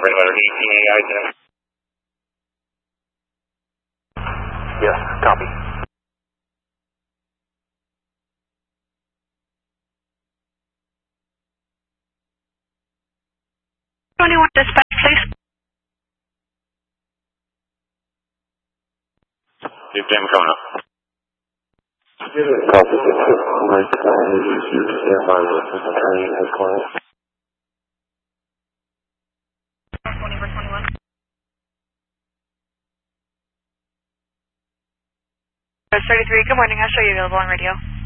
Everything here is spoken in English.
red letter 18 AI there. Yes, copy. 21 dispatch, please. Deep Jam coming up. Copy. Mike, you stand by with the training headquarters. 21. 33, good morning. I'll show you available on radio.